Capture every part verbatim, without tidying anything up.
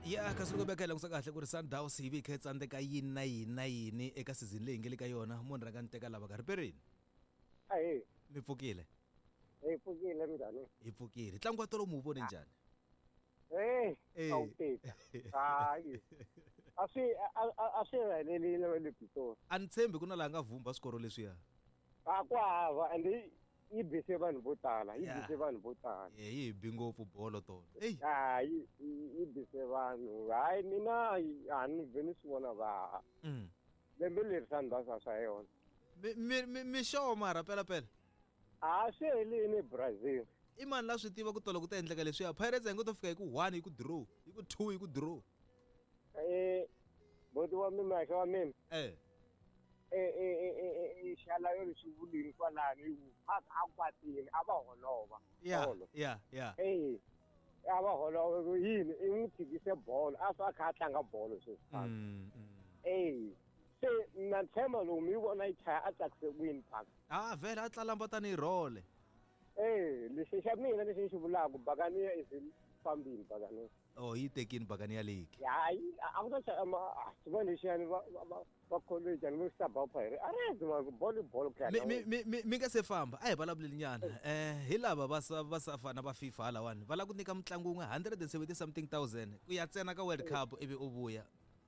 Ya kasi loko bekela ngusakahle ku ri Sundowns hi vikhetsa ndeka yini na yini na yini eka season leyi nge le ka yona munhu ranga nteka lava ka riperini Ahe, mi pfukile hi pfukile njhani? hi pfukile ntlangu wa tolo mu vone njhani Eh, Eh. awu teka. Hayi. A swi a a- a swi helelile le Pitori. a ni tshembi ku na laha nga vhumba swikoro leswiya A ku hava ende yi bise vanhu vo tala, yi Yeah. bise vanhu vo tala. Eh, yi hi bi ngopfu bolo tolo eyi Hayi, yi yi bise vanhu. Hayi mina a ni vhe ni swi vona va. Mm. Lembe leri Sundowns a swa yona. mi mi mi mi sure mara pela pela A swi helini Brazil. i mani la swi tiva ku tolo ku ta endleka leswiya Pirates a yi ngo to fika hi ku one hi ku draw hi ku two hi ku draw Eh, boti wa mina mahla wa mina. eh Eh eh eh eh eh xala yo swi vulini kwalani hi ku a a kwatile a va holova. ya Bolo. ya ya Eh, a va holova ku yini i n'wi tshikise bolo a swa kha a tlanga bolo sweswi. Mm, mm. Eh, se na tshemba lowu mi vona yi chaya a tsakise win park. ah vhele a tlalamba tanihi role Eh, lexi xa mina lexi ni xi vulaka bakaniya is fambini bakaniya. oh yi tekini bakani ya league Hayi, a ku ta chaya ma swi vona lexiyani va va va college and vo Stabao Pirates. A ri ma ku bolo bolo kha. mi mi mi mi- mi nga se famba a hi vulavuleli nyana eh hi lava va sa va sa fana va FIFA halawani va lava ku nyika mitlangu un'we one hundred seventy something thousand ku ya tsena ka world cup ivi u vuya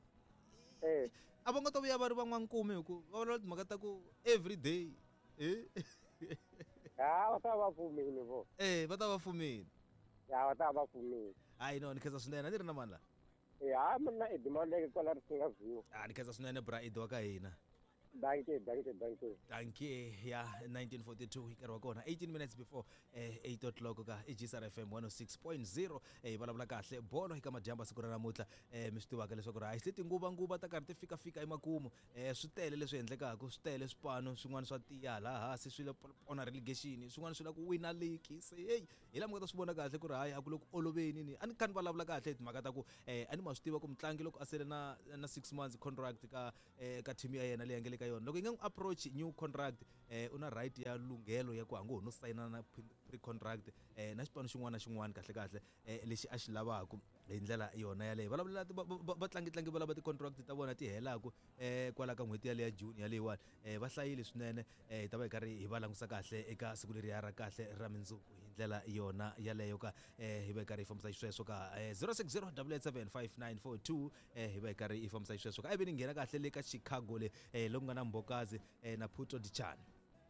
Eh, a va nga to vuya va ri van'wankumi hi ku va vulavula timhaka ta ku every day eh ha va ta va pfumile vo. eh va ta va fumini Ya va ta va pfumile. hayi no ni khensa swinene a ni ri na mani la Eh, ha mina Edimoleke kwala ri singa view. a ni khensa swinene bra idi wa ka hina Danke, danke, danke. danke ya nineteen forty-two hi nkarhi wa kona eighteen minutes before eh, eight o'clock ka i G S R F M one oh six point zero eh, hi vulavula kahle bolo eka madyamba siku ra namuntlha eh, mi swi tivaka leswaku ri hayi se tinguva nguva ta karhi ti fika fika emakumu eh, swi tele leswi endlekaka swi tele swipano swin'wana swa tiya laha hansi swi le pona relegation swin'wana swi la ku wina league se hey hi lama nga ta swi vona kahle ku ri hayi a ku le ku oloveni ni a ni kha ni vulavula kahle hi timhaka ta ku eh, a ni ma swi tiva ku mutlangi loko a sele na na six months contract ka eh, ka team ya yena leyi a nge le ka yona loko yi nga n'wi approach new contract eh, u na right ya lunghelo ya ku a ngo ho no sayina na pre contract eh, na xipano xin'wana na xin'wana kahle kahle eh, lexi a xi lavaka hi ndlela yona yaleyo vulavulela vatlangi-tlangi va lava ti-contract ta vona ti helaku eh, kwala ka n'hweti yaleya june yaleyiwani eh, va hlayile swinene eh, hi ta va hi karhi hi va langusa kahle eka siku leriya ra kahle ra mindzuku hi ndlela yona yaleyo ka eh, hi va hi karhi hi fambisa xisweswo ka eh, zero six zero eight eight seven five nine four two eh, hi va hi karhi hi fambisa xisweswo ka ivi ni nghena kahle le ka Chicago le eh, loku nga na Mbokazi eh, na Puto Dichane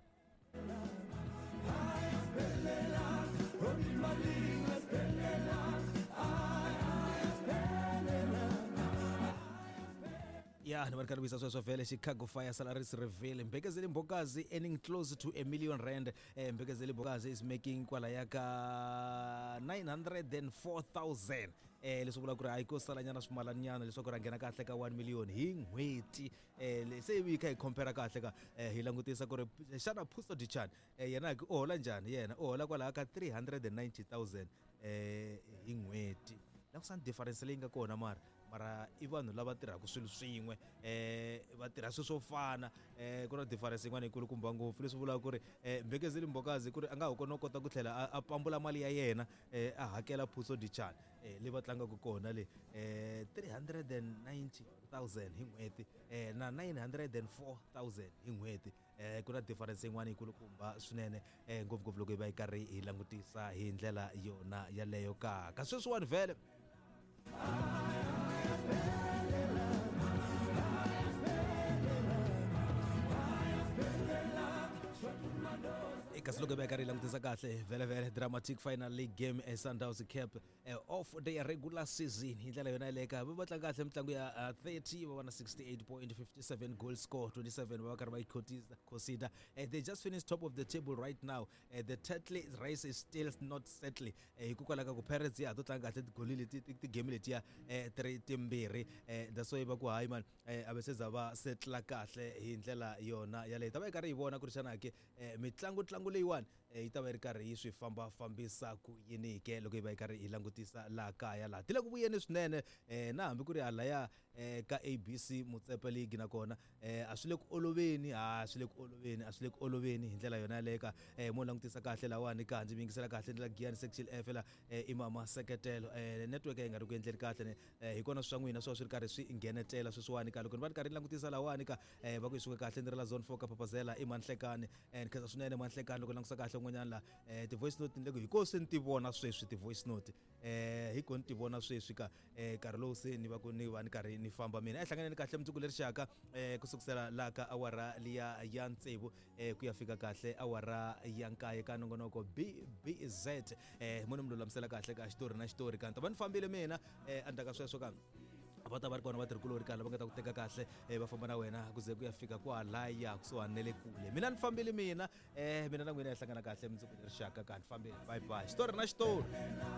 ya ni va ri karhi visa sweswo vhele Chicago Fire salaries reveal Mbekezeli Mbokazi earning close to a million rand eh, Mbekezeli Mbokazi is making kwala ya ka nine hundred four thousand eh, leswi vula ku ri hayi ko salanyana swimalanyana leswaku ri nghena kahle ka one million hi n'hweti eh, se hi kha hi compare kahle ka eh, hi langutisa ku ri xana Pusto Dichane eh, yena u hola njhani yena u hola kwala ka three hundred ninety thousand eh, hi n'hweti la ku sani difference leyi nga kona mara mara i vanhu lava tirhaka swilo swin'we eh va tirha swilo swo fana eh ku na difference yin'wana yi kulukumba ngopfu leswi vulaka ku ri eh Mbekezeli Mbokazi ku ri a nga ha kona kota ku tlhela a pambula mali ya yena eh a hakela Puso Dichane eh le va tlangaka kona le eh three hundred ninety thousand hi n'hweti eh na nine hundred four thousand hi n'hweti eh ku na difference yin'wana yi kulukumba swinene eh ngopfungopfu loko hi va hi karhi hi langutisa hi ndlela yona yaleyo ka ka sweswiwani vhele kasi loko hi va hi karhi hi langutisa kahle vele vele dramatic final league game e Sundowns cap off their regular season hi ndlela yona yaleyo ka va tlanga kahle mitlangu ya thirty va va na sixty-eight point five seven goal score twenty-seven va va karhi va yi consider they just finished top of the table right now the title race is still not settled hikokwalaho ka ku Pirates ya to tlanga kahle tigoli leti ti game leti ya three timbirhi that's why va ku hayi man ave se za va settle kahle hi ndlela yona yaleyo ta va hi karhi hi vona ku ri xana ke mitlangu tlangu leyiwani yi ta va ri karhi yi swi famba fambisa ku yini ke loko yi va yi karhi yi langutisa laha kaya laha ti le ku vuyeni swinene eh na hambi ku ri hala ya eh ka A B C Motsepe League na kona eh a swi le ku oloveni a swi le ku oloveni a swi le ku oloveni hi ndlela yona yaleyo ka eh mo langutisa kahle lawani ka ndzi mi yingisela kahle ndlela Giyani Section F la eh imama seketelo eh network yi nga ri ku endleni kahle eh hi kona swa n'wina swo swi ri karhi swi nghenetela sweswiwani ka loko ni va ni karhi ni langutisa lawani ka eh va ku yi suka kahle ni ri la zone four ka Papazela i Manhlekani and khaza swinene Manhlekani loko langutisa kahle un'wanyana la eh ti voice note ni le ku hi ko se ni ti vona sweswi ti voice note eh hi ko ni ti vona sweswi ka eh karhi lowu se ni va ku ni va ni karhi ni famba mina ehlanganeni kahle mundzuku lerixaka eh kusukisela la ka awara liya ya ntsevu eh ku ya fika kahle awara ya nkaye ka nongonoko B B Z eh munhu mi lulamisela kahle ka xitori na xitori kanti va ni fambile mina eh andaka sweswo ka va ta va ri kona va tirhikulori kahle va nga ta ku teka kahle eh va famba na wena ku ze ku ya fika kwalaya kusuhani ne le kule mina ni fambile mina eh mina na n'wina hi hlangana kahle mundzuku lerixaka ka ni fambile bye bye xitori na xitori